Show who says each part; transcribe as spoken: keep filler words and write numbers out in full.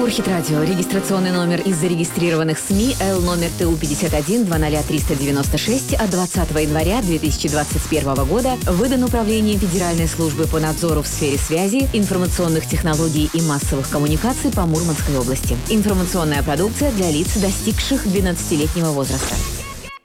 Speaker 1: Урхит-радио. Регистрационный номер из зарегистрированных СМИ Л номер Т У пятьдесят один двадцать триста девяносто шесть от двадцатого января две тысячи двадцать первого года выдан Управлением Федеральной службы по надзору в сфере связи, информационных технологий и массовых коммуникаций по Мурманской области. Информационная продукция для лиц, достигших двенадцатилетнего возраста.